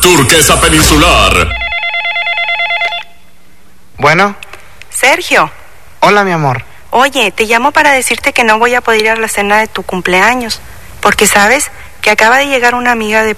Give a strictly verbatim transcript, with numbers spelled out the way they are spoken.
Turquesa Peninsular. Bueno. Sergio. Hola, mi amor. Oye, te llamo para decirte que no voy a poder ir a la cena de tu cumpleaños, porque sabes que acaba de llegar una amiga de